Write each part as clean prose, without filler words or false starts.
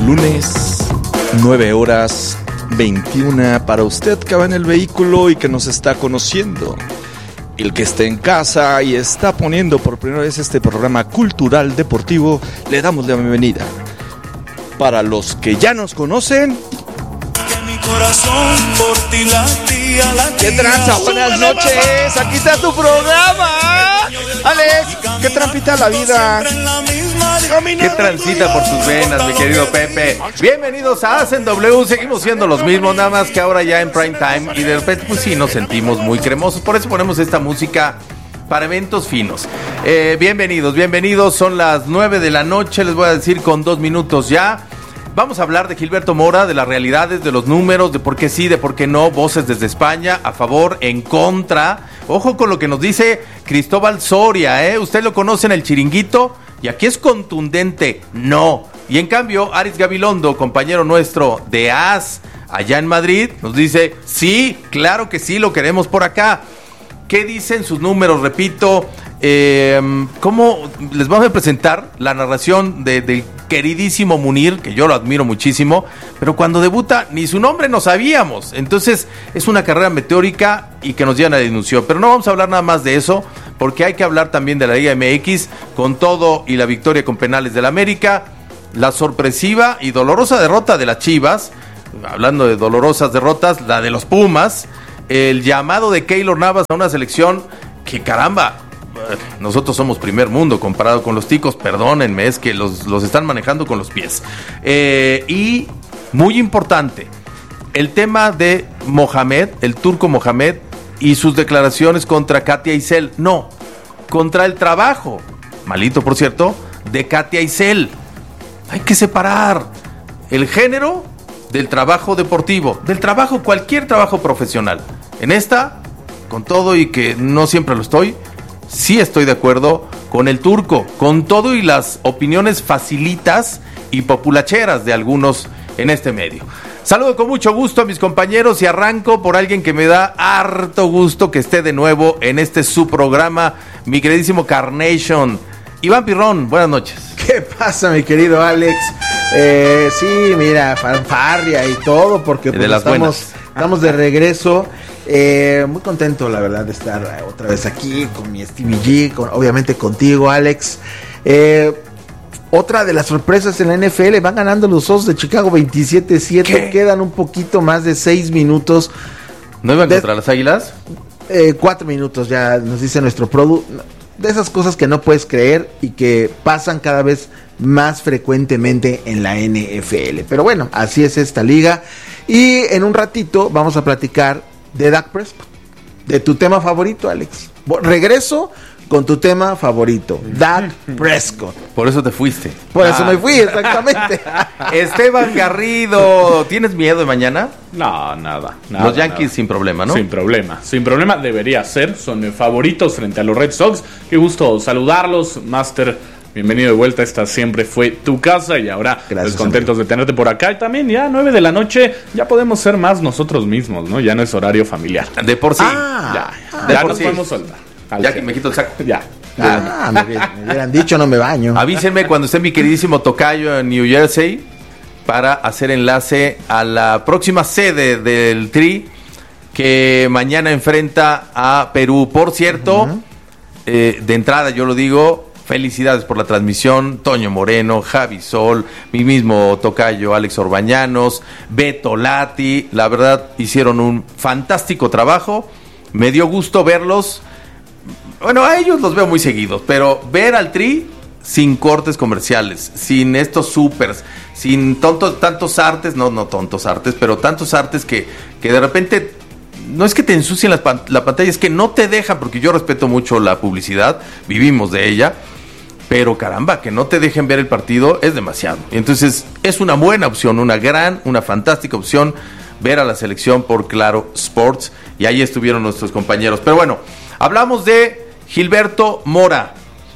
lunes, 9:21 para usted que va en el vehículo y que nos está conociendo. El que esté en casa y está poniendo por primera vez este programa cultural deportivo, le damos la bienvenida. Para los que ya nos conocen, ¿qué tranza? Buenas noches, aquí está tu programa. Alex, ¿qué trampita la vida? ¿Qué transita por tus venas, mi querido Pepe? Bienvenidos a Hacen W, seguimos siendo los mismos, nada más que ahora ya en prime time. Y de repente, pues sí, nos sentimos muy cremosos, por eso ponemos esta música para eventos finos. Bienvenidos, son las 9 de la noche, les voy a decir con 2 minutos ya. Vamos a hablar de Gilberto Mora, de las realidades, de los números, de por qué sí, de por qué no, voces desde España, a favor, en contra. Ojo con lo que nos dice Cristóbal Soria, ¿eh? Usted lo conoce en El Chiringuito y aquí es contundente, no. Y en cambio, Aris Gabilondo, compañero nuestro de AS, allá en Madrid, nos dice, sí, claro que sí, lo queremos por acá. ¿Qué dicen sus números? Repito, ¿cómo les vamos a presentar la narración del queridísimo Munir, que yo lo admiro muchísimo, pero cuando debuta ni su nombre no sabíamos? Entonces es una carrera meteórica y que nos llena de ilusión, pero no vamos a hablar nada más de eso, porque hay que hablar también de la Liga MX, con todo y la victoria con penales del América, la sorpresiva y dolorosa derrota de las Chivas, hablando de dolorosas derrotas, la de los Pumas, el llamado de Keylor Navas a una selección que, caramba, nosotros somos primer mundo comparado con los ticos, perdónenme, es que los están manejando con los pies. Y muy importante, el tema de Mohamed, el turco Mohamed, y sus declaraciones contra Katia Isel. No, contra el trabajo, malito por cierto, de Katia Isel. Hay que separar el género del trabajo deportivo, del trabajo, cualquier trabajo profesional. En esta, con todo y que no siempre lo estoy, sí estoy de acuerdo con el turco, con todo y las opiniones facilitas y populacheras de algunos en este medio. Saludo con mucho gusto a mis compañeros y arranco por alguien que me da harto gusto que esté de nuevo en este su programa, mi queridísimo Carnation. Iván Pirrón, buenas noches. ¿Qué pasa, mi querido Alex? Sí, mira, fanfarria y todo, porque pues, estamos de regreso. Muy contento, la verdad, de estar otra vez aquí con mi Stevie G, obviamente contigo, Alex. Otra de las sorpresas en la NFL, van ganando los Osos de Chicago 27-7, ¿qué? Quedan un poquito más de 6 minutos. ¿No iban contra las Águilas? 4 minutos ya, nos dice nuestro producto. De esas cosas que no puedes creer y que pasan cada vez más frecuentemente en la NFL. Pero bueno, así es esta liga. Y en un ratito vamos a platicar de Dak Prescott, de tu tema favorito, Alex. Regreso con tu tema favorito, Dak Prescott. Por eso te fuiste. Por eso me fui, exactamente. Esteban Garrido, ¿tienes miedo de mañana? No, nada. Los Yankees sin problema, ¿no? Sin problema, debería ser. Son favoritos frente a los Red Sox. Qué gusto saludarlos, Master. Bienvenido de vuelta, esta siempre fue tu casa y ahora pues contentos de tenerte por acá. Y también ya 9 de la noche ya podemos ser más nosotros mismos, ¿no? Ya no es horario familiar. De por sí. Ya nos podemos soltar. Ya que me quito el saco. Ya. Me hubieran dicho, no me baño. Avísenme cuando esté mi queridísimo tocayo en New Jersey para hacer enlace a la próxima sede del Tri que mañana enfrenta a Perú. Por cierto, de entrada yo lo digo, felicidades por la transmisión, Toño Moreno, Javi Sol, mi mismo tocayo Alex Orbañanos, Beto Lati, la verdad hicieron un fantástico trabajo, me dio gusto verlos. Bueno, a ellos los veo muy seguidos, pero ver al Tri sin cortes comerciales, sin estos supers, sin tantos artes, no tontos artes, pero tantos artes que de repente no es que te ensucien la pantalla, es que no te dejan, porque yo respeto mucho la publicidad, vivimos de ella, pero caramba, que no te dejen ver el partido es demasiado. Entonces es una buena opción, una fantástica opción ver a la selección por Claro Sports, y ahí estuvieron nuestros compañeros. Pero bueno, hablamos de Gilberto Mora.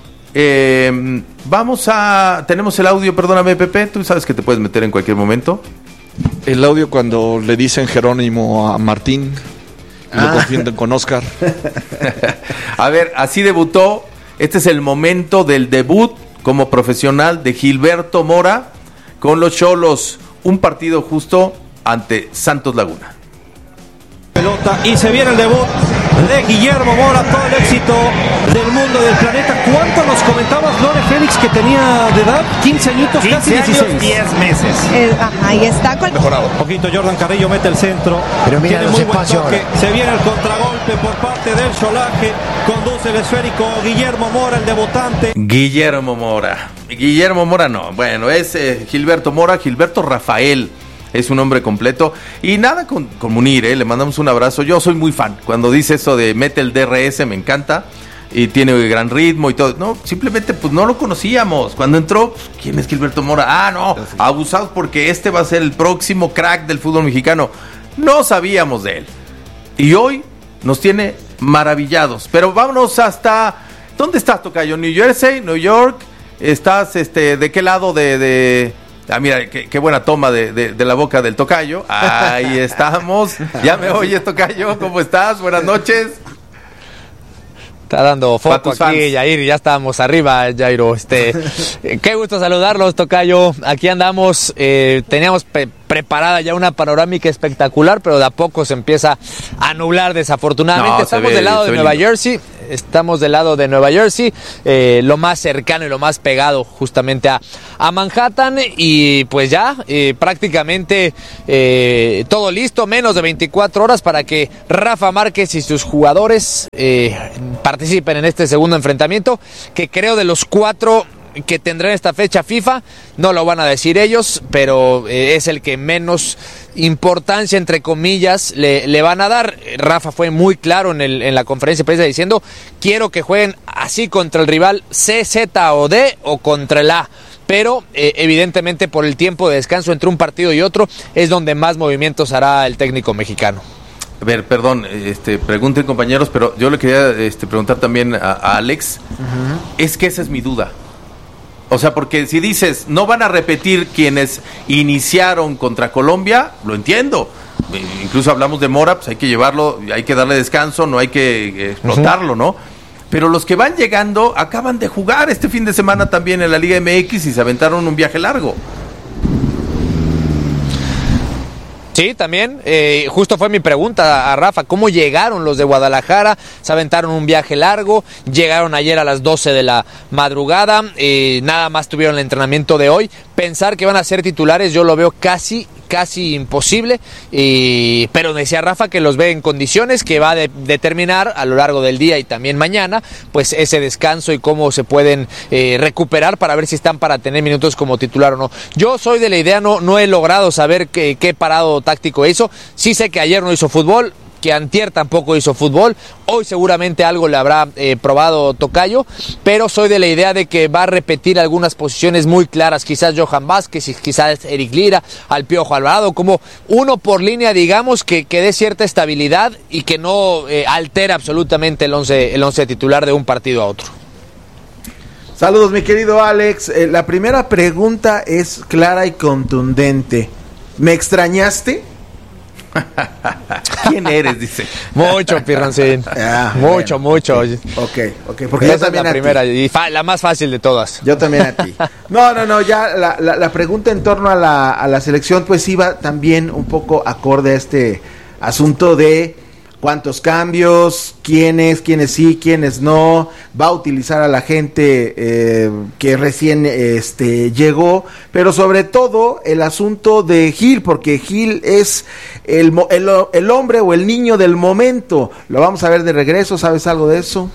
Tenemos el audio, perdóname Pepe, tú sabes que te puedes meter en cualquier momento. El audio cuando le dicen Jerónimo a Martín y lo confunden con Oscar. A ver, así debutó. Este es el momento del debut como profesional de Gilberto Mora, con los Xolos. Un partido justo ante Santos Laguna. Pelota y se viene el debut de Guillermo Mora, todo el éxito del mundo, del planeta. ¿Cuánto nos comentabas, Lore Félix, que tenía de edad? 15 añitos, 15 casi 16. Años, 10 meses. Ahí está. Mejorado. Un poquito Jordan Carrillo mete el centro. Pero mira los espacios. Se viene el contragolpe por parte del Xolaje. Conduce el esférico Guillermo Mora, el debutante. Guillermo Mora no. Bueno, es Gilberto Mora, Gilberto Rafael. Es un nombre completo. Y nada con Munir, le mandamos un abrazo. Yo soy muy fan. Cuando dice eso de mete el DRS, me encanta. Y tiene gran ritmo y todo. No, simplemente pues no lo conocíamos. Cuando entró, pues, ¿quién es Gilberto Mora? Ah, no, abusados porque este va a ser el próximo crack del fútbol mexicano. No sabíamos de él. Y hoy nos tiene maravillados. Pero vámonos hasta... ¿Dónde estás, tocayo? ¿New Jersey? ¿New York? ¿Estás de qué lado de... Ah, mira, qué buena toma de la boca del tocayo. Ahí estamos. ¿Ya me oyes, tocayo? ¿Cómo estás? Buenas noches. Está dando foco aquí, Jair, ya estamos arriba, Jairo. Qué gusto saludarlos, tocayo. Aquí andamos, teníamos preparada ya una panorámica espectacular, pero de a poco se empieza a nublar, desafortunadamente. Estamos del lado de Nueva Jersey. Estamos del lado de Nueva Jersey, lo más cercano y lo más pegado justamente a Manhattan, y pues ya prácticamente todo listo, menos de 24 horas para que Rafa Márquez y sus jugadores participen en este segundo enfrentamiento, que creo de los 4 que tendrán esta fecha FIFA, no lo van a decir ellos, pero es el que menos importancia, entre comillas, le van a dar. Rafa fue muy claro en la conferencia de prensa diciendo: quiero que jueguen así contra el rival C, Z o D o contra el A. Pero evidentemente por el tiempo de descanso entre un partido y otro es donde más movimientos hará el técnico mexicano. A ver, perdón, pregunten, compañeros, pero yo le quería preguntar también a Alex. Es que esa es mi duda. O sea, porque si dices, no van a repetir quienes iniciaron contra Colombia, lo entiendo. Incluso hablamos de Mora, pues hay que llevarlo, hay que darle descanso, no hay que explotarlo, ¿no? Pero los que van llegando acaban de jugar este fin de semana también en la Liga MX y se aventaron un viaje largo. Sí, también, justo fue mi pregunta a Rafa: ¿cómo llegaron los de Guadalajara? Se aventaron un viaje largo, llegaron ayer a las 12 de la madrugada, nada más tuvieron el entrenamiento de hoy. Pensar que van a ser titulares yo lo veo casi imposible, pero decía Rafa que los ve en condiciones, que va a determinar a lo largo del día y también mañana pues ese descanso y cómo se pueden recuperar para ver si están para tener minutos como titular o no. Yo soy de la idea, no he logrado saber qué parado táctico hizo. Sí sé que ayer no hizo fútbol, que antier tampoco hizo fútbol, hoy seguramente algo le habrá probado tocayo, pero soy de la idea de que va a repetir algunas posiciones muy claras, quizás Johan Vázquez, quizás Eric Lira, al Piojo Alvarado, como uno por línea, digamos, que dé cierta estabilidad y que no altera absolutamente el once titular de un partido a otro. Saludos, mi querido Alex. La primera pregunta es clara y contundente. ¿Me extrañaste? ¿Quién eres? Dice. Mucho, Pirrancín. Mucho. Ok, porque yo también la primera y la más fácil de todas. Yo también a ti. No, ya la pregunta en torno a la selección pues iba también un poco acorde a este asunto de cuántos cambios, quiénes sí, quiénes no, va a utilizar a la gente que recién llegó, pero sobre todo el asunto de Gil, porque Gil es el hombre o el niño del momento. Lo vamos a ver de regreso, ¿sabes algo de eso?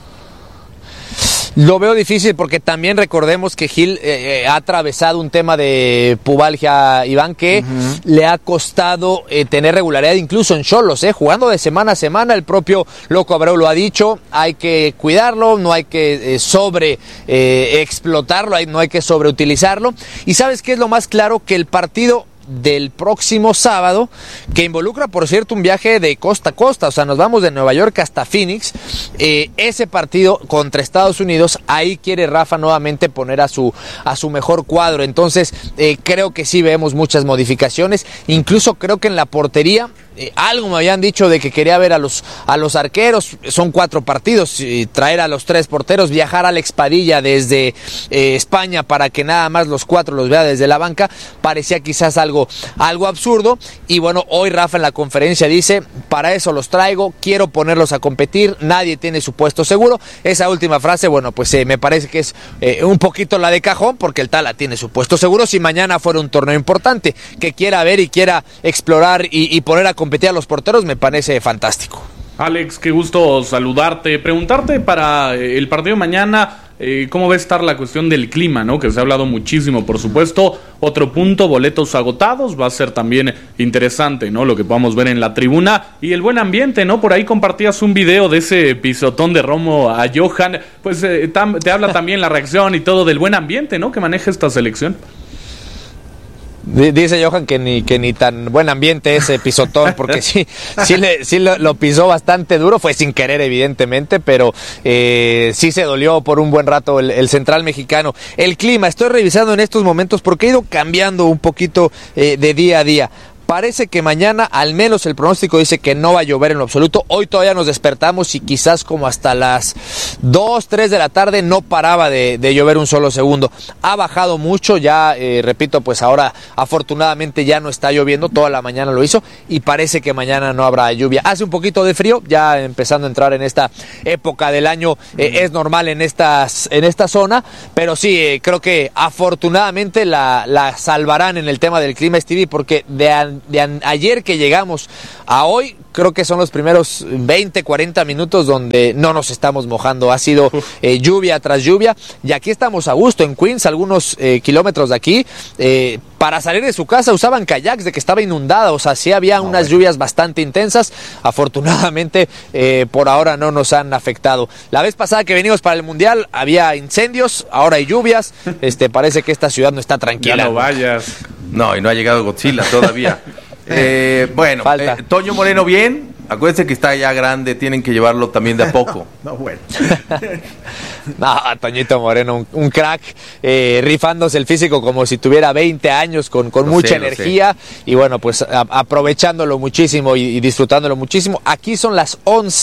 Lo veo difícil porque también recordemos que Gil ha atravesado un tema de pubalgia, Iván, que le ha costado tener regularidad incluso en Xolos, jugando de semana a semana. El propio Loco Abreu lo ha dicho: hay que cuidarlo, no hay que explotarlo, no hay que sobreutilizarlo. Y ¿sabes qué es lo más claro? Que el partido del próximo sábado, que involucra, por cierto, un viaje de costa a costa, o sea, nos vamos de Nueva York hasta Phoenix, ese partido contra Estados Unidos, ahí quiere Rafa nuevamente poner a su mejor cuadro. Entonces creo que sí vemos muchas modificaciones, incluso creo que en la portería algo me habían dicho de que quería ver a los arqueros. Son 4 partidos, y traer a los 3 porteros, viajar a Alex Padilla desde España para que nada más los 4 los vea desde la banca, parecía quizás algo absurdo. Y bueno, hoy Rafa en la conferencia dice, para eso los traigo, quiero ponerlos a competir, nadie tiene su puesto seguro. Esa última frase, bueno, pues me parece que es un poquito la de cajón, porque el Tala tiene su puesto seguro. Si mañana fuera un torneo importante que quiera ver y quiera explorar y poner a competir a los porteros, me parece fantástico. Alex, qué gusto saludarte, preguntarte para el partido de mañana, ¿cómo va a estar la cuestión del clima, ¿no? Que se ha hablado muchísimo, por supuesto. Otro punto, boletos agotados, va a ser también interesante, ¿no? Lo que podamos ver en la tribuna y el buen ambiente, ¿no? Por ahí compartías un video de ese pisotón de Romo a Johan, pues te habla también la reacción y todo del buen ambiente, ¿no? Que maneja esta selección. Dice Johan que ni tan buen ambiente ese pisotón, porque sí lo pisó bastante duro, fue sin querer evidentemente, pero sí se dolió por un buen rato el central mexicano. El clima, estoy revisando en estos momentos porque ha ido cambiando un poquito de día a día. Parece que mañana, al menos el pronóstico dice que no va a llover en lo absoluto. Hoy todavía nos despertamos y quizás como hasta las 2, 3 de la tarde no paraba de llover un solo segundo. Ha bajado mucho, ya repito, pues ahora afortunadamente ya no está lloviendo, toda la mañana lo hizo y parece que mañana no habrá lluvia. Hace un poquito de frío, ya empezando a entrar en esta época del año, es normal en esta zona, pero sí, creo que afortunadamente la salvarán en el tema del clima, Stevie, porque de ayer que llegamos a hoy, creo que son los primeros 20, 40 minutos donde no nos estamos mojando. Ha sido lluvia tras lluvia y aquí estamos a gusto en Queens, algunos kilómetros de aquí. Para salir de su casa usaban kayaks de que estaba inundada, o sea, sí había unas lluvias bastante intensas. Afortunadamente por ahora no nos han afectado. La vez pasada que venimos para el Mundial había incendios, ahora hay lluvias. Parece que esta ciudad no está tranquila. Ya no vayas. No, y no ha llegado Godzilla todavía. Bueno, Toño Moreno, bien. Acuérdense que está ya grande, tienen que llevarlo también de a poco. No, bueno. No, Toñito Moreno, un crack, rifándose el físico como si tuviera 20 años, con mucha energía. Y bueno, pues aprovechándolo muchísimo y disfrutándolo muchísimo. Aquí son las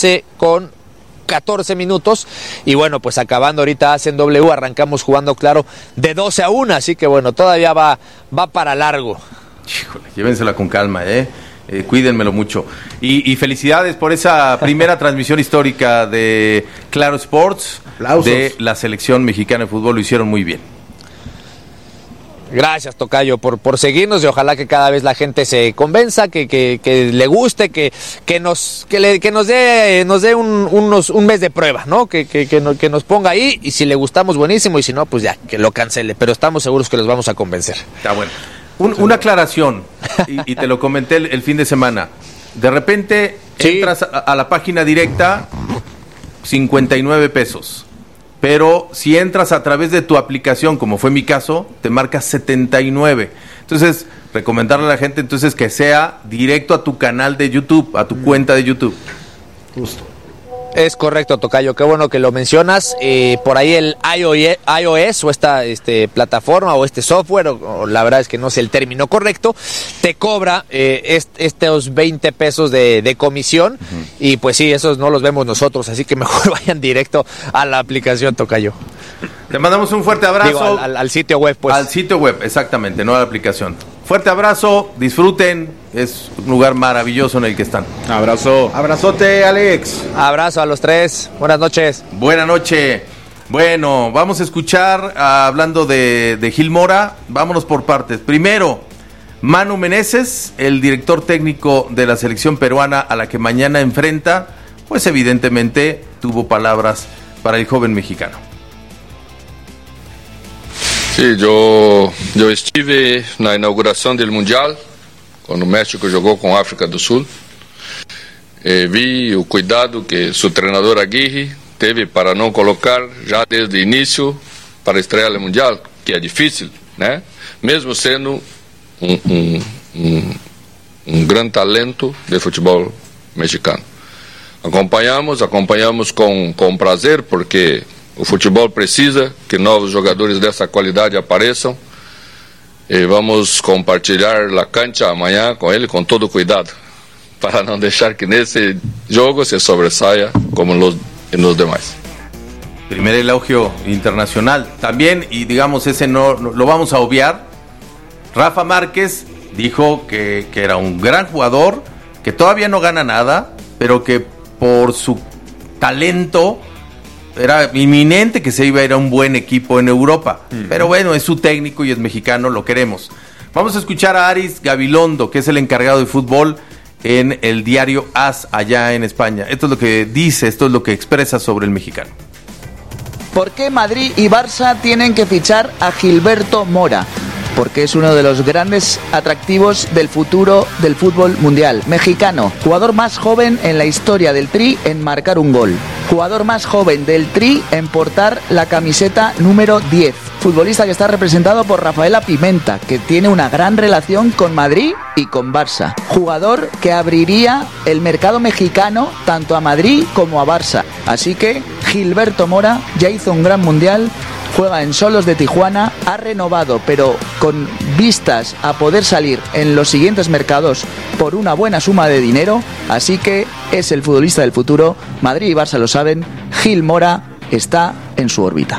11:14 minutos y bueno, pues acabando ahorita Hacen W, arrancamos jugando claro de 12-1, así que bueno, todavía va para largo. Híjole, llévensela con calma, cuídenmelo mucho. Y felicidades por esa primera transmisión histórica de Claro Sports. Aplausos. De la selección mexicana de fútbol, lo hicieron muy bien. Gracias, Tocayo, por seguirnos y ojalá que cada vez la gente se convenza, que le guste, que nos dé un mes de prueba, ¿no? Que nos ponga ahí y si le gustamos buenísimo y si no, pues ya, que lo cancele, pero estamos seguros que los vamos a convencer. Está bueno. Una aclaración, y te lo comenté el fin de semana. De repente entras a la página directa, 59 pesos. Pero si entras a través de tu aplicación, como fue mi caso, te marca 79. Entonces, recomendarle a la gente entonces que sea directo a tu canal de YouTube, a tu cuenta de YouTube. Justo. Es correcto, Tocayo, qué bueno que lo mencionas. Por ahí el iOS o esta plataforma o este software, o la verdad es que no sé el término correcto, te cobra estos 20 pesos de comisión. Uh-huh. Y pues sí, esos no los vemos nosotros, así que mejor vayan directo a la aplicación, Tocayo. Te mandamos un fuerte abrazo. Digo, al sitio web, pues. Al sitio web, exactamente, no a la aplicación. Fuerte abrazo, disfruten, es un lugar maravilloso en el que están. Abrazo. Abrazote, Alex. Abrazo a los tres, buenas noches. Buenas noches. Bueno, vamos a escuchar, hablando de Gil Mora, vámonos por partes. Primero, Manu Meneses, el director técnico de la selección peruana a la que mañana enfrenta, pues evidentemente tuvo palabras para el joven mexicano. Sí, yo estive na inauguração do Mundial, quando o México jogou com a África do Sul. Vi o cuidado que seu treinador Aguirre teve para não colocar já desde o início para estrear o Mundial, que é difícil, né? Mesmo sendo um grande talento de futebol mexicano. Acompanhamos com prazer, porque o futebol precisa que novos jogadores dessa qualidade apareçam. E vamos compartilhar a cancha amanhã com ele com todo cuidado, para no dejar que nesse jogo se sobresaia como en los demás. Primer elogio internacional. También, y digamos, ese no lo vamos a obviar, Rafa Márquez dijo que era un gran jugador, que todavía no gana nada, pero que por su talento era inminente que se iba a ir a un buen equipo en Europa. Pero bueno, es su técnico y es mexicano, lo queremos. Vamos a escuchar a Aris Gabilondo, que es el encargado de fútbol en el diario AS allá en España. Esto es lo que dice, esto es lo que expresa sobre el mexicano. ¿Por qué Madrid y Barça tienen que fichar a Gilberto Mora? Porque es uno de los grandes atractivos del futuro del fútbol mundial. Mexicano, jugador más joven en la historia del Tri en marcar un gol. Jugador más joven del Tri en portar la camiseta número 10. Futbolista que está representado por Rafaela Pimenta, que tiene una gran relación con Madrid y con Barça. Jugador que abriría el mercado mexicano tanto a Madrid como a Barça. Así que Gilberto Mora ya hizo un gran mundial. Juega en Xolos de Tijuana, ha renovado, pero con vistas a poder salir en los siguientes mercados por una buena suma de dinero, así que es el futbolista del futuro. Madrid y Barça lo saben, Gil Mora está en su órbita.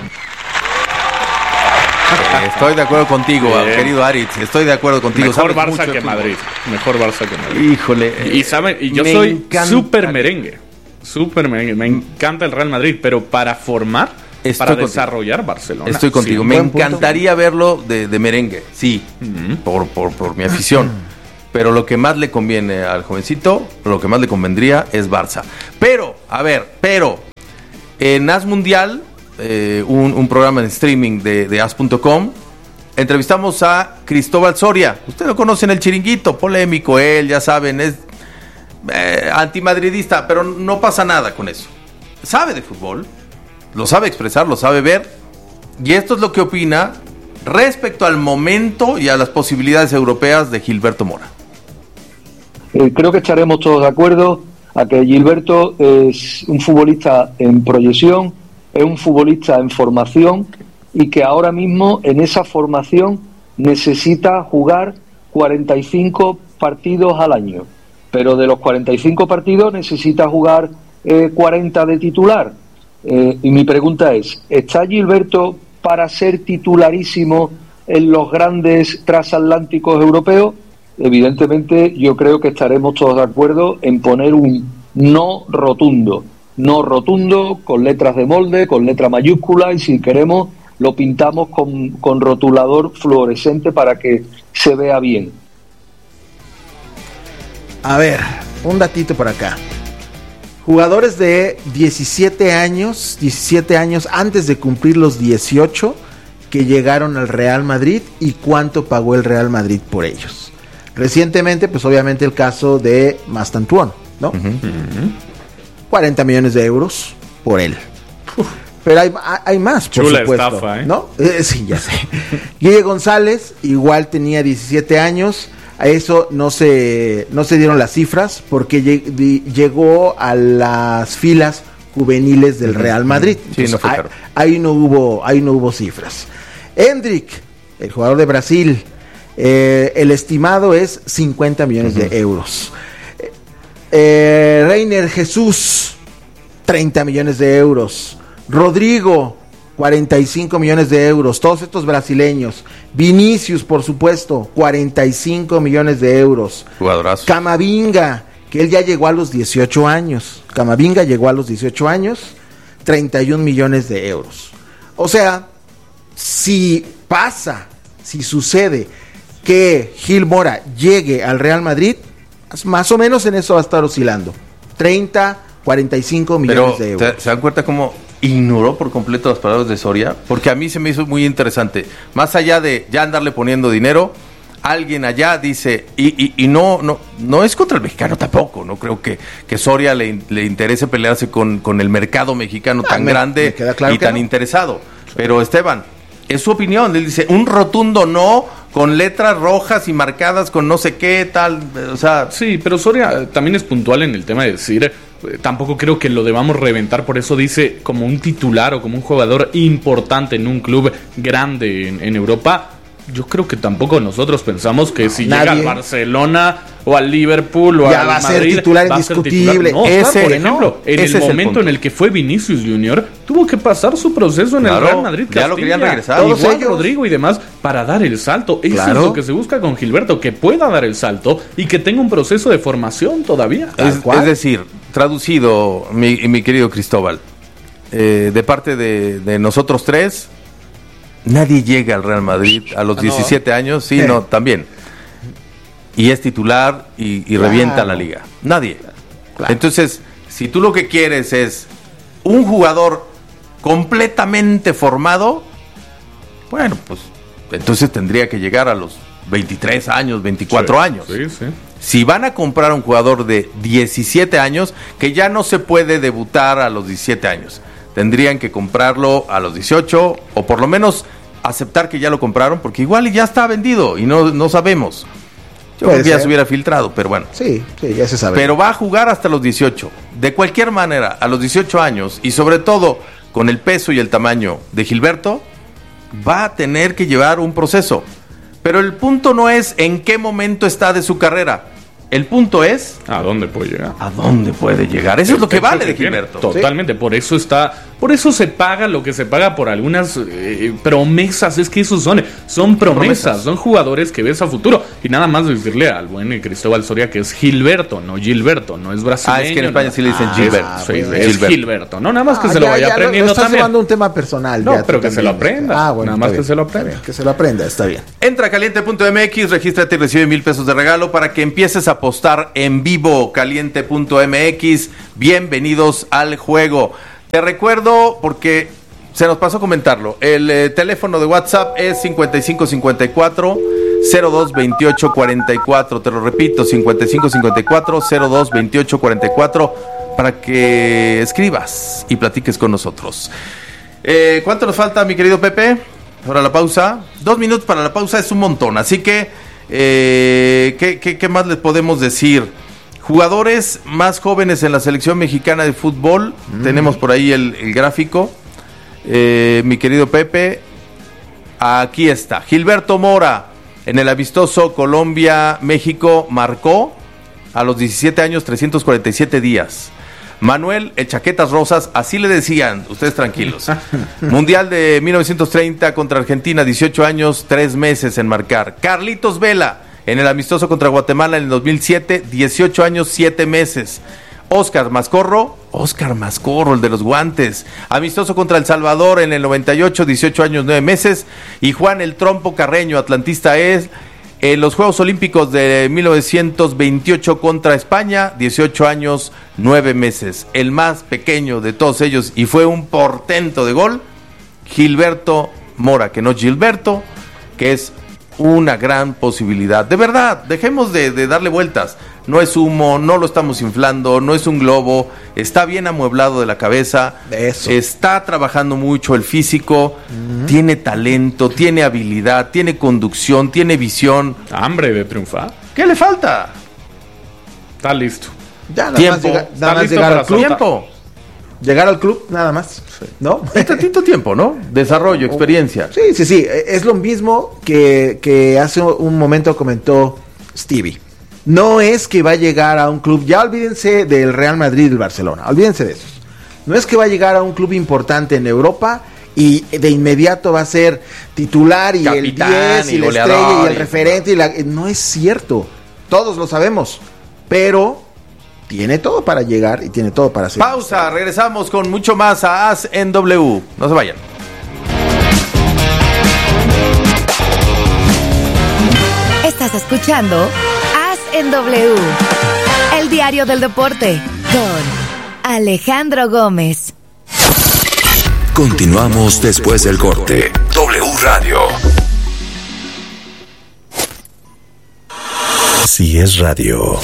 Estoy de acuerdo contigo, querido Aritz, estoy de acuerdo contigo. Mejor Barça que Madrid. Mejor Barça que Madrid. Híjole. Y saben, y yo soy súper merengue. Súper merengue. Me encanta el Real Madrid, pero para formar... para desarrollar Barcelona. Estoy contigo. Sí, me encantaría verlo de merengue, sí, por mi afición. Pero lo que más le conviene al jovencito, lo que más le convendría es Barça. Pero en AS Mundial, un programa en streaming de as.com, entrevistamos a Cristóbal Soria. Usted lo conoce en El Chiringuito, polémico él, ya saben, es antimadridista, pero no pasa nada con eso. Sabe de fútbol, lo sabe expresar, lo sabe ver, y esto es lo que opina respecto al momento y a las posibilidades europeas de Gilberto Mora. Creo que estaremos todos de acuerdo a que Gilberto es un futbolista en proyección, es un futbolista en formación, y que ahora mismo en esa formación necesita jugar 45 partidos al año, pero de los 45 partidos necesita jugar 40 de titular. Y mi pregunta es, ¿está Gilberto para ser titularísimo en los grandes transatlánticos europeos? Evidentemente yo creo que estaremos todos de acuerdo en poner un no rotundo con letras de molde, con letra mayúscula, y si queremos lo pintamos con rotulador fluorescente para que se vea bien. A ver, un datito por acá. Jugadores de 17 años antes de cumplir los 18 que llegaron al Real Madrid, y cuánto pagó el Real Madrid por ellos. Recientemente, pues obviamente el caso de Mastantuono, ¿no? 40 millones de euros por él. Pero hay más, por chula supuesto, estafa, ¿no? Sí, ya sé. Guille González igual tenía 17 años. A eso no se dieron las cifras porque llegó a las filas juveniles del Real Madrid. Sí, no fue claro. Ahí no hubo cifras. Endrick, el jugador de Brasil, el estimado es 50 millones de euros. Reiner Jesús, 30 millones de euros. Rodrigo, 45 millones de euros, todos estos brasileños. Vinicius, por supuesto, 45 millones de euros. Jugadorazo. Camavinga, que él ya llegó a los 18 años. 31 millones de euros. O sea, si sucede que Gil Mora llegue al Real Madrid, más o menos en eso va a estar oscilando. 30, 45 millones de euros. ¿Se dan cuenta cómo ignoró por completo las palabras de Soria? Porque a mí se me hizo muy interesante. Más allá de ya andarle poniendo dinero, alguien allá dice, y no es contra el mexicano tampoco. No creo que Soria le interese pelearse con el mercado mexicano tan grande y tan interesado. Pero Esteban, es su opinión. Él dice, un rotundo no, con letras rojas y marcadas con no sé qué, tal, o sea... Sí, pero Soria también es puntual en el tema de decir... Tampoco creo que lo debamos reventar, por eso dice como un titular o como un jugador importante en un club grande en Europa. yo creo que tampoco nosotros pensamos que si llega al Barcelona o al Liverpool o al Madrid, ser titular indiscutible. No, por ejemplo, en el momento en el que fue Vinicius Junior, tuvo que pasar su proceso en el Real Madrid. Ya lo querían regresar. Igual Rodrigo y demás, para dar el salto. Eso es lo que se busca con Gilberto, que pueda dar el salto y que tenga un proceso de formación todavía. Es decir, traducido, mi querido Cristóbal, de parte de nosotros tres, nadie llega al Real Madrid a los 17 años, también. Y es titular y revienta la liga. Nadie. Claro. Entonces, si tú lo que quieres es un jugador completamente formado, bueno, pues entonces tendría que llegar a los 23 años, 24 años. Sí. Si van a comprar a un jugador de 17 años, que ya no se puede debutar a los 17 años, tendrían que comprarlo a los 18 o por lo menos aceptar que ya lo compraron, porque igual ya está vendido y no sabemos. Yo creo que ya se hubiera filtrado, pero bueno. Sí, ya se sabe. Pero va a jugar hasta los 18. De cualquier manera, a los 18 años, y sobre todo con el peso y el tamaño de Gilberto, va a tener que llevar un proceso. Pero el punto no es en qué momento está de su carrera. El punto es... ¿a dónde puede llegar? ¿A dónde puede llegar? Eso es lo que vale de Gilberto. Totalmente, por eso se paga lo que se paga por algunas promesas. Es que esos son promesas, son jugadores que ves a futuro. Y nada más decirle al buen Cristóbal Soria que es Gilberto, no Gilberto, no es brasileño. Es que en España sí le dicen Gilberto. Es Gilberto, no, nada más que se lo vaya aprendiendo estás también. Llevando un tema personal. No, pero que se lo aprenda. Bueno, nada más que se lo aprenda. Que se lo aprenda, está bien. Entra a caliente.mx, regístrate y recibe 1,000 pesos de regalo para que empieces a apostar en vivo. Caliente.mx, bienvenidos al juego. Te recuerdo, porque se nos pasó comentarlo, el teléfono de WhatsApp es 5554 022844. Te lo repito, 5554 022844, para que escribas y platiques con nosotros. ¿Cuánto nos falta, mi querido Pepe? Para la pausa. 2 minutos para la pausa es un montón, así que ¿qué más les podemos decir? Jugadores más jóvenes en la selección mexicana de fútbol. Tenemos por ahí el gráfico. Mi querido Pepe, aquí está. Gilberto Mora, en el amistoso Colombia-México, marcó a los 17 años 347 días. Manuel Chaquetas Rosas, así le decían, ustedes tranquilos. Mundial de 1930 contra Argentina, 18 años, 3 meses en marcar. Carlitos Vela, en el amistoso contra Guatemala en el 2007, 18 años, 7 meses. Óscar Mascorro, el de los guantes. Amistoso contra El Salvador en el 98, 18 años, 9 meses. Y Juan El Trompo Carreño, atlantista es, en los Juegos Olímpicos de 1928 contra España, 18 años, 9 meses. El más pequeño de todos ellos, y fue un portento de gol, Gilberto Mora, que no Gilberto, que es una gran posibilidad. De verdad, dejemos de darle vueltas. No es humo, no lo estamos inflando, no es un globo, está bien amueblado de la cabeza, está trabajando mucho el físico, tiene talento, tiene habilidad, tiene conducción, tiene visión. Hambre de triunfar. ¿Qué le falta? Está listo. Ya, nada más llegar al club. Tiempo. Llegar al club, nada más, ¿no? Un tantito tiempo, ¿no? Desarrollo, experiencia. Sí. Es lo mismo que hace un momento comentó Stevie. No es que va a llegar a un club, ya olvídense del Real Madrid y del Barcelona, olvídense de esos. No es que va a llegar a un club importante en Europa y de inmediato va a ser titular y capitán, el 10 y la estrella y el referente. No es cierto, todos lo sabemos, pero tiene todo para llegar y tiene todo para ser. Pausa, regresamos con mucho más a As en W. No se vayan. Estás escuchando As en W, el diario del deporte, con Alejandro Gómez. Continuamos después del corte. W Radio. Si es radio,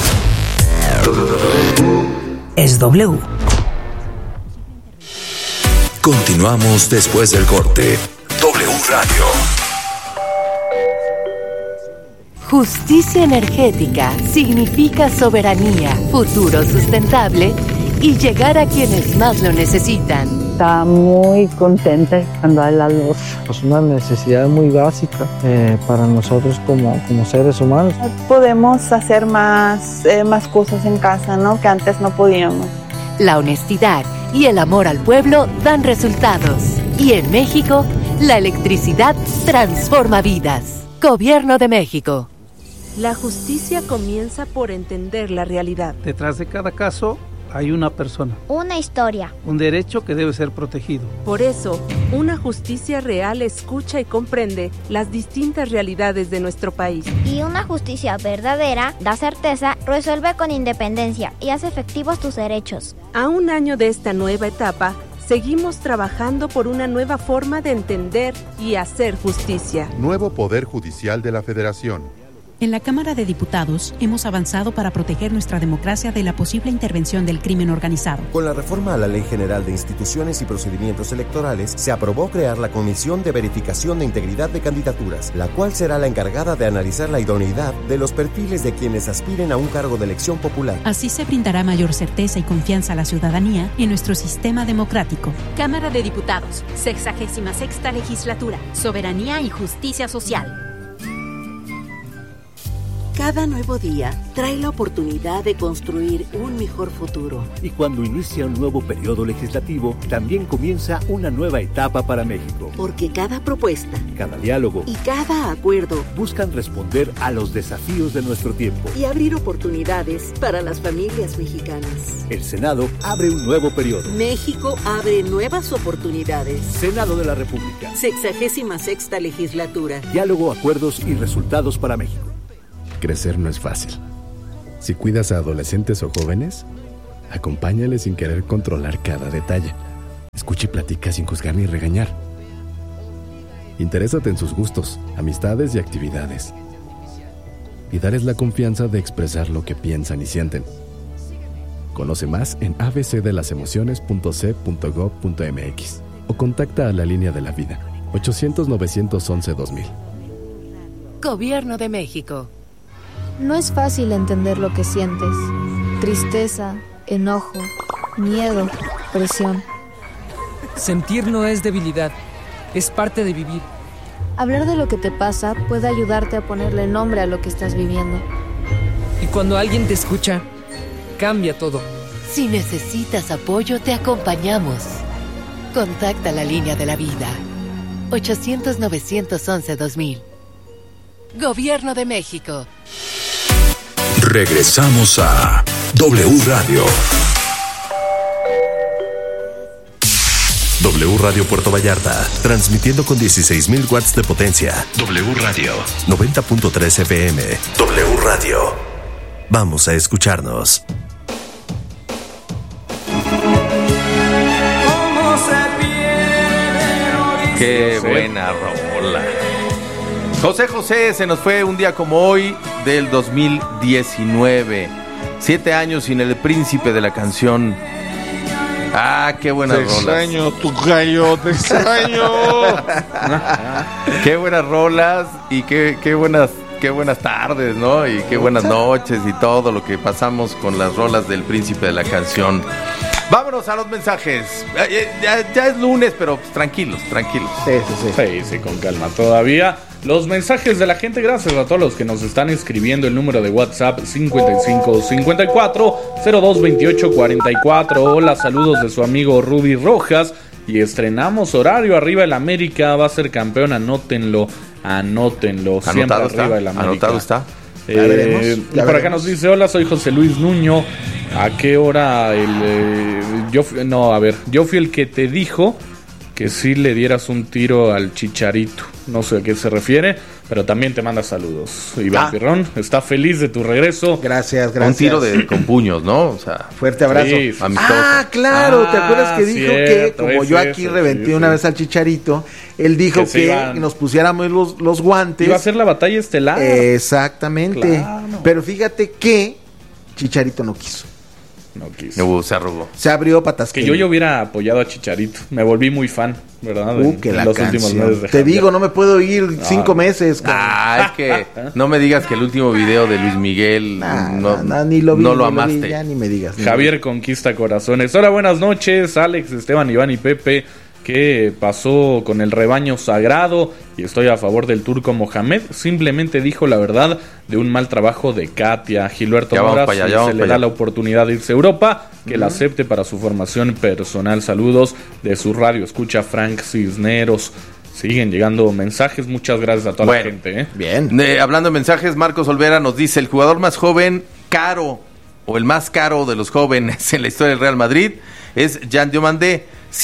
es W. Continuamos después del corte. W Radio. Justicia energética significa soberanía, futuro sustentable y llegar a quienes más lo necesitan. está muy contenta estando a las dos. Es una necesidad muy básica para nosotros como seres humanos. Podemos hacer más cosas en casa, ¿no? Que antes no podíamos. La honestidad y el amor al pueblo dan resultados. Y en México, la electricidad transforma vidas. Gobierno de México. La justicia comienza por entender la realidad. Detrás de cada caso hay una persona. Una historia. Un derecho que debe ser protegido. Por eso, una justicia real escucha y comprende las distintas realidades de nuestro país. Y una justicia verdadera da certeza, resuelve con independencia y hace efectivos tus derechos. A un año de esta nueva etapa, seguimos trabajando por una nueva forma de entender y hacer justicia. Nuevo Poder Judicial de la Federación. En la Cámara de Diputados hemos avanzado para proteger nuestra democracia de la posible intervención del crimen organizado. Con la reforma a la Ley General de Instituciones y Procedimientos Electorales, se aprobó crear la Comisión de Verificación de Integridad de Candidaturas, la cual será la encargada de analizar la idoneidad de los perfiles de quienes aspiren a un cargo de elección popular. Así se brindará mayor certeza y confianza a la ciudadanía en nuestro sistema democrático. Cámara de Diputados, 66ª Legislatura, Soberanía y Justicia Social. Cada nuevo día trae la oportunidad de construir un mejor futuro. Y cuando inicia un nuevo periodo legislativo, también comienza una nueva etapa para México. Porque cada propuesta, cada diálogo y cada acuerdo buscan responder a los desafíos de nuestro tiempo y abrir oportunidades para las familias mexicanas. El Senado abre un nuevo periodo. México abre nuevas oportunidades. Senado de la República. 66ª Legislatura. Diálogo, acuerdos y resultados para México. Crecer no es fácil. Si cuidas a adolescentes o jóvenes, acompáñales sin querer controlar cada detalle. Escucha y platica sin juzgar ni regañar. Interésate en sus gustos, amistades y actividades. Y darles la confianza de expresar lo que piensan y sienten. Conoce más en abcdelasemociones.c.gov.mx o contacta a la Línea de la Vida, 800-911-2000. Gobierno de México. No es fácil entender lo que sientes. Tristeza, enojo, miedo, presión. Sentir no es debilidad, es parte de vivir. Hablar de lo que te pasa puede ayudarte a ponerle nombre a lo que estás viviendo. Y cuando alguien te escucha, cambia todo. Si necesitas apoyo, te acompañamos. Contacta la Línea de la Vida. 800-911-2000. Gobierno de México. Regresamos a W Radio. W Radio Puerto Vallarta, transmitiendo con 16,000 watts de potencia. W Radio 90.3 FM. W Radio. Vamos a escucharnos. Qué buena rola. José, se nos fue un día como hoy del 2019. 7 años sin el príncipe de la canción. Ah, qué buenas rolas. Te extraño, tu gallo, te extraño. Qué buenas rolas y qué buenas tardes, ¿no? Y qué buenas noches y todo lo que pasamos con las rolas del príncipe de la canción. Vámonos a los mensajes. Ya es lunes, pero pues, tranquilos. Sí, con calma todavía. Los mensajes de la gente, gracias a todos los que nos están escribiendo. El número de WhatsApp 5554-022844. Hola, saludos de su amigo Ruby Rojas. Y estrenamos horario. Arriba el América va a ser campeón. Anótenlo. Siempre arriba el América. Anotado está. Ya veremos. Por acá nos dice: hola, soy José Luis Nuño. ¿A qué hora yo fui el que te dijo que sí le dieras un tiro al Chicharito? No sé a qué se refiere, pero también te manda saludos. Iván Pirrón está feliz de tu regreso. Gracias. Un tiro con puños, ¿no? O sea, fuerte abrazo. Sí, claro, ¿te acuerdas que dijo que como yo aquí reventé una vez al Chicharito, él dijo que nos pusiéramos los guantes? Iba a ser la batalla estelar. Exactamente. Claro. Pero fíjate que Chicharito no quiso. No quiso. Se arrugó. Se abrió patas. Que yo hubiera apoyado a Chicharito. Me volví muy fan, ¿verdad? Que la los últimos meses te digo, no me puedo ir 5 meses. Es que no me digas que el último video de Luis Miguel ni lo vi, no lo amaste. Ya ni me digas. Javier conquista corazones. Hola, buenas noches, Alex, Esteban, Iván y Pepe. ¿Qué pasó con el rebaño sagrado? Y estoy a favor del turco Mohamed. Simplemente dijo la verdad de un mal trabajo de Katia. Gilberto Mora, si se le da la oportunidad de irse a Europa, que la acepte para su formación personal. Saludos de su radio escucha Frank Cisneros. Siguen llegando mensajes, muchas gracias a toda la gente. Bien. Hablando de mensajes, Marcos Olvera nos dice: el jugador más joven, caro, o el más caro de los jóvenes en la historia del Real Madrid, es Jean Diomandé.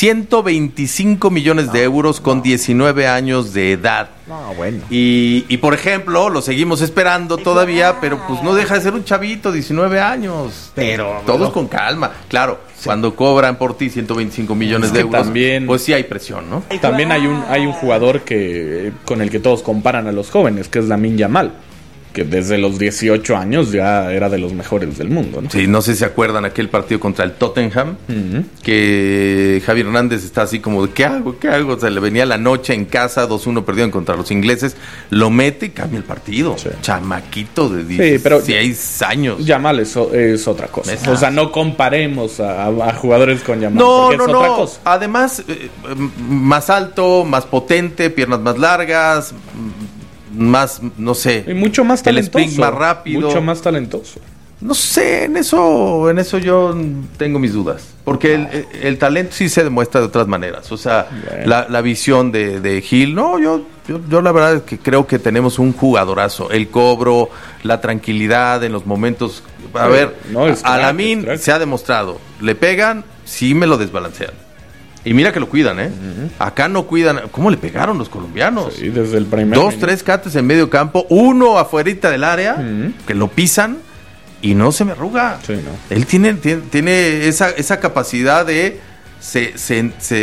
125 millones de euros con 19 años de edad. Y por ejemplo, lo seguimos esperando todavía, pero pues no deja de ser un chavito, 19 años. Pero todos con calma. Claro, cuando cobran por ti 125 millones de euros, también, pues sí hay presión, ¿no? También hay un jugador con el que todos comparan a los jóvenes, que es Lamine Yamal, que desde los 18 años ya era de los mejores del mundo, ¿no? Sí, no sé si se acuerdan aquel partido contra el Tottenham, que Javi Hernández está así como de ¿qué hago? O sea, le venía la noche en casa, 2-1 perdieron contra los ingleses, lo mete y cambia el partido. Sí. Chamaquito de 16 años. Yamal es otra cosa. O sea, no comparemos a jugadores con Yamal. No. Otra cosa. Además, más alto, más potente, piernas más largas, más, no sé, y mucho más talentoso, el sprint más rápido, mucho más talentoso. No sé, en eso yo tengo mis dudas, porque el talento sí se demuestra de otras maneras. O sea, la visión de Gil, no, yo la verdad es que creo que tenemos un jugadorazo. El cobro, la tranquilidad en los momentos. A ver, a Lamine se ha demostrado, le pegan, sí me lo desbalancean. Y mira que lo cuidan, ¿eh? Acá no cuidan. ¿Cómo le pegaron los colombianos? Sí, desde el primer 2-3 cates en medio campo, uno afuerita del área, que lo pisan y no se me arruga. Sí, no. Él tiene esa capacidad de se